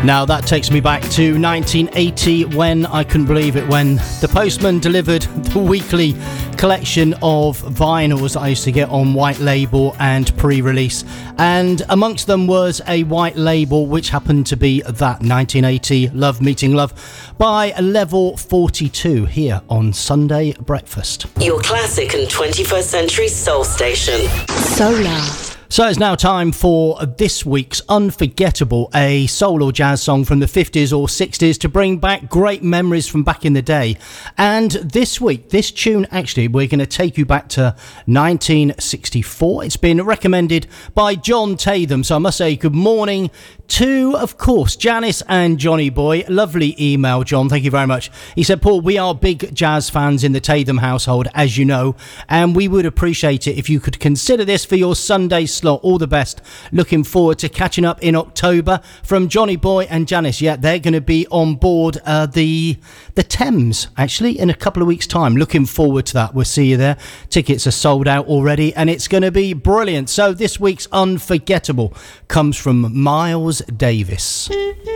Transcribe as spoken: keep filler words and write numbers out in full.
Now that takes me back to nineteen eighty when, I couldn't believe it, when the postman delivered the weekly collection of vinyls that I used to get on white label and pre-release, and amongst them was a white label which happened to be that nineteen eighty Love Meeting Love by Level forty-two here on Sunday Breakfast. Your classic and twenty-first century soul station. Solar. So it's now time for this week's Unforgettable, a soul or jazz song from the fifties or sixties to bring back great memories from back in the day. And this week, this tune, actually, we're going to take you back to nineteen sixty-four. It's been recommended by John Tatham. So I must say good morning to, of course, Janice and Johnny Boy. Lovely email, John. Thank you very much. He said, Paul, we are big jazz fans in the Tatham household, as you know, and we would appreciate it if you could consider this for your Sunday slot. All the best. Looking forward to catching up in October. From Johnny Boy and Janice. Yeah, they're going to be on board uh, the the Thames, actually, in a couple of weeks' time. Looking forward to that. We'll see you there. Tickets are sold out already, and it's going to be brilliant. So this week's Unforgettable comes from Miles Davis.